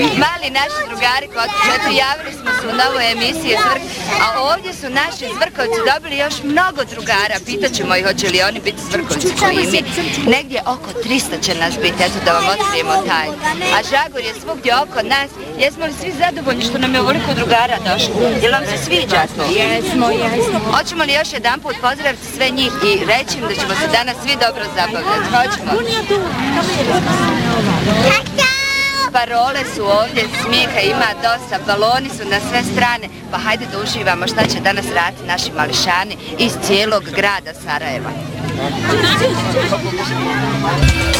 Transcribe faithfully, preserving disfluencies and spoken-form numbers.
Mali naši drugari Kotić, eto javili smo se u novoj emisiji Zvrk, a ovdje su naši Zvrkovci dobili još mnogo drugara. Pitaćemo ih hoće li oni biti Zvrkovci koji mi. Negdje oko trista će nas biti, eto da vam otkrijemo taj. A Žagor je svugdje oko nas. Jesmo li svi zadovoljni što nam je ovoliko drugara došlo? Jel vam se sviđa to? Jesmo, jesmo. Hoćemo li još jedan put pozdraviti sve njih i reći im da ćemo se danas svi dobro zabavljati? Hoćemo. Parole su ovdje, smijeha ima dosta, baloni su na sve strane, pa hajde da uživamo šta će danas raditi naši mališani iz cijelog grada Sarajeva.